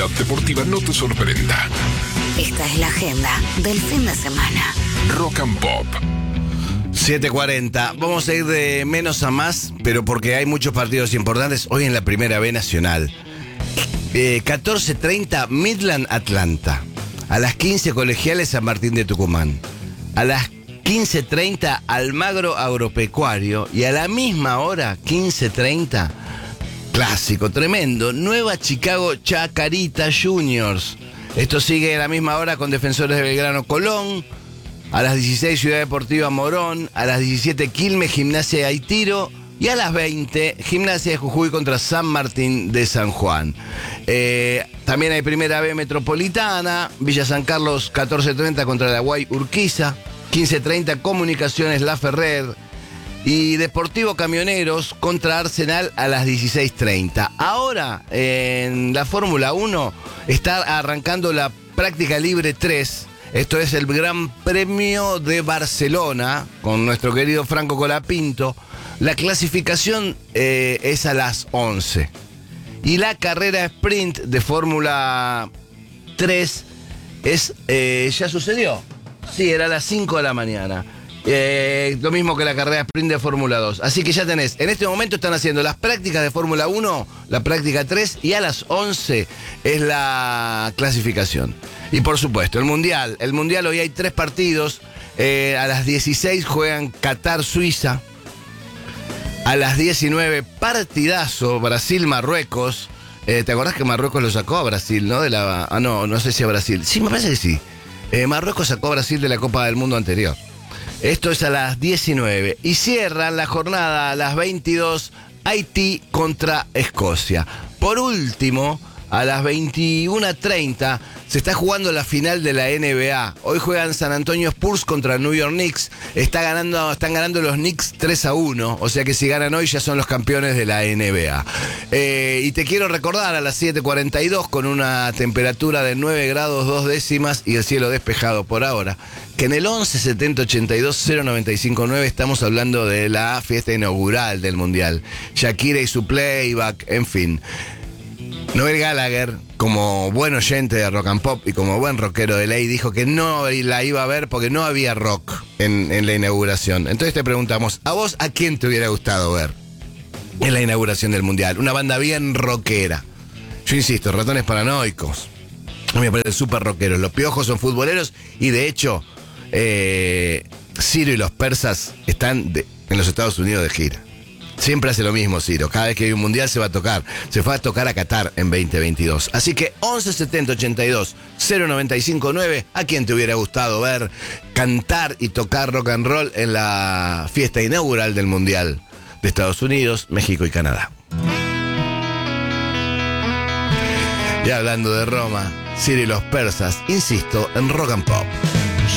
actualidad deportiva no te sorprenda. Esta es la agenda del fin de semana. Rock and Pop. 7:40. Vamos a ir de menos a más, pero porque hay muchos partidos importantes hoy en la Primera B Nacional. 14:30 Midland Atlanta. A las 15 Colegiales San Martín de Tucumán. A las 15:30 Almagro Agropecuario. Y a la misma hora, 15:30, clásico tremendo, Nueva Chicago Chacarita Juniors. Esto sigue a la misma hora con Defensores de Belgrano Colón. A las 16 Ciudad Deportiva Morón. A las 17 Quilmes Gimnasia de Haitiro. Y a las 20 Gimnasia de Jujuy contra San Martín de San Juan. También hay Primera B Metropolitana. Villa San Carlos 14:30 contra la Guay Urquiza. 15:30 Comunicaciones La Ferrer. Y Deportivo Camioneros contra Arsenal a las 16:30. Ahora en la Fórmula 1 está arrancando la Práctica Libre 3. Esto es el Gran Premio de Barcelona con nuestro querido Franco Colapinto. La clasificación es a las 11. Y la carrera sprint de Fórmula 3 ya sucedió. Sí, era a las 5 de la mañana. Lo mismo que la carrera sprint de Fórmula 2. Así que ya tenés, en este momento están haciendo las prácticas de Fórmula 1, la práctica 3, y a las 11 es la clasificación. Y por supuesto, el Mundial hoy hay 3 partidos. A las 16 juegan Qatar-Suiza. A las 19, partidazo, Brasil-Marruecos. ¿Te acordás que Marruecos lo sacó a Brasil, no? No sé si a Brasil. Sí, me parece que sí. Marruecos sacó a Brasil de la Copa del Mundo anterior. Esto es a las 19. Y cierran la jornada a las 22, Haití contra Escocia. Por último, a las 21:30 se está jugando la final de la NBA. Hoy juegan San Antonio Spurs contra New York Knicks. Están ganando los Knicks 3-1. O sea que si ganan hoy ya son los campeones de la NBA. Y te quiero recordar a las 7:42 con una temperatura de 9 grados 2 décimas y el cielo despejado por ahora, que en el 11 70 82 0959 estamos hablando de la fiesta inaugural del Mundial. Shakira y su playback, en fin. Noel Gallagher, como buen oyente de Rock and Pop y como buen rockero de ley, dijo que no la iba a ver porque no había rock en la inauguración. Entonces te preguntamos, ¿a vos a quién te hubiera gustado ver en la inauguración del Mundial? Una banda bien rockera. Yo insisto, Ratones Paranoicos. A mí me parece súper rockeros. Los Piojos son futboleros y de hecho Ciro y los Persas están en los Estados Unidos de gira. Siempre hace lo mismo, Ciro. Cada vez que hay un mundial se va a tocar. Se fue a tocar a Qatar en 2022. Así que 11 70 82 0959. ¿A quién te hubiera gustado ver cantar y tocar rock and roll en la fiesta inaugural del Mundial de Estados Unidos, México y Canadá? Y hablando de Roma, Ciro y los Persas, insisto, en Rock and Pop.